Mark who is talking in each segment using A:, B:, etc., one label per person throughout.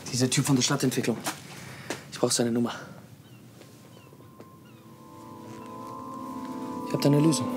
A: Dieser Typ von der Stadtentwicklung. Ich brauche seine Nummer. Ich habe da eine Lösung.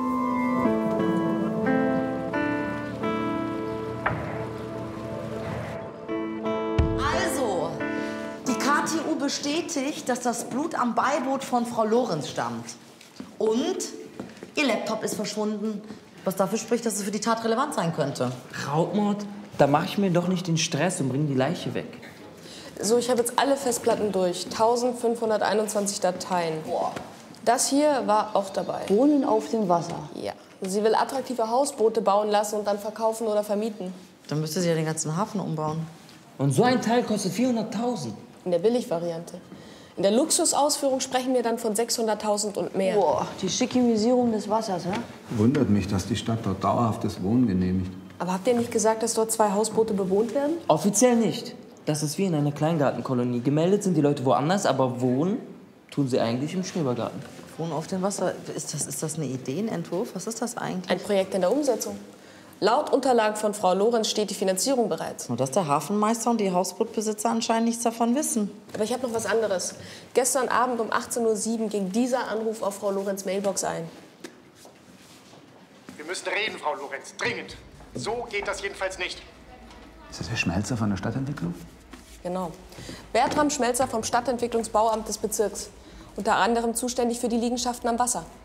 B: Also, die KTU bestätigt, dass das Blut am Beiboot von Frau Lorenz stammt. Und ihr Laptop ist verschwunden, was dafür spricht, dass es für die Tat relevant sein könnte.
C: Raubmord? Da mache ich mir doch nicht den Stress und bringe die Leiche weg.
D: So, ich habe jetzt alle Festplatten durch. 1521 Dateien.
B: Boah.
D: Das hier war auch dabei.
E: Wohnen auf dem Wasser.
D: Ja. Sie will attraktive Hausboote bauen lassen und dann verkaufen oder vermieten.
B: Dann müsste sie ja den ganzen Hafen umbauen.
C: Und so ein Teil kostet 400.000.
D: In der Billigvariante. In der Luxusausführung sprechen wir dann von 600.000 und mehr.
E: Boah, die Schickimisiierung des Wassers, ja?
F: Wundert mich, dass die Stadt dort dauerhaftes Wohnen genehmigt.
D: Aber habt ihr nicht gesagt, dass dort 2 Hausboote bewohnt werden?
C: Offiziell nicht. Das ist wie in einer Kleingartenkolonie. Gemeldet sind die Leute woanders, aber wohnen tun sie eigentlich im Schrebergarten.
B: Wohnen auf dem Wasser, ist das ein Ideenentwurf? Was ist das eigentlich?
D: Ein Projekt in der Umsetzung. Laut Unterlagen von Frau Lorenz steht die Finanzierung bereits.
B: Nur, dass der Hafenmeister und die Hausbootbesitzer anscheinend nichts davon wissen.
D: Aber ich habe noch was anderes. Gestern Abend um 18:07 Uhr ging dieser Anruf auf Frau Lorenz' Mailbox ein.
G: Wir müssen reden, Frau Lorenz, dringend. So geht das jedenfalls nicht.
F: Ist das der Schmelzer von der Stadtentwicklung?
D: Genau. Bertram Schmelzer vom Stadtentwicklungsbauamt des Bezirks. Unter anderem zuständig für die Liegenschaften am Wasser.